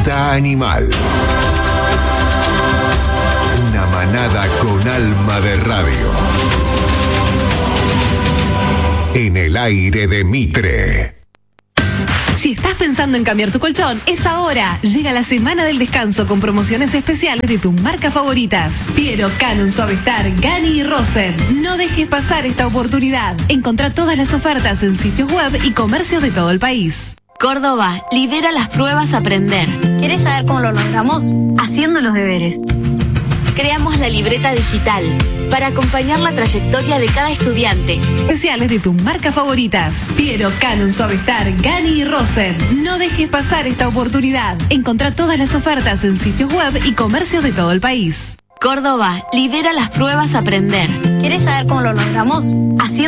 Fiesta Animal. Una manada con alma de radio. En el aire de Mitre. Si estás pensando en cambiar tu colchón, es ahora. Llega la semana del descanso con promociones especiales de tus marcas favoritas. Piero, Canon, Suavestar, Gani y Rosen. No dejes pasar esta oportunidad. Encontrá todas las ofertas en sitios web y comercios de todo el país. Córdoba lidera las pruebas Aprender. ¿Querés saber cómo lo logramos? Haciendo los deberes. Creamos la libreta digital para acompañar la trayectoria de cada estudiante. Especiales de tus marcas favoritas. Piero, Canon, Suavestar, Gani y Rosen. No dejes pasar esta oportunidad. Encontrá todas las ofertas en sitios web y comercios de todo el país. Córdoba lidera las pruebas Aprender. ¿Querés saber cómo lo logramos? Haciendo